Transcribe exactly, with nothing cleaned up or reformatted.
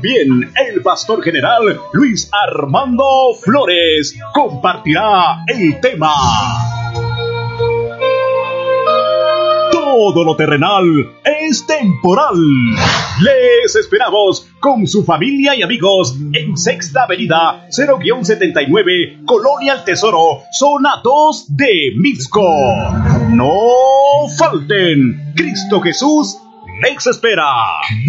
También el pastor general Luis Armando Flores compartirá el tema Todo lo terrenal es temporal. Les esperamos con su familia y amigos en Sexta Avenida cero setenta y nueve, Colonia El Tesoro, zona dos de Mixco. No falten, Cristo Jesús les espera.